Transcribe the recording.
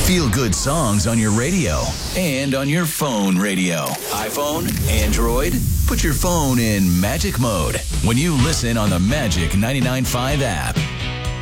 Feel-good songs on your radio and on your phone radio. iPhone, Android, put your phone in magic mode when you listen on the Magic 99.5 app.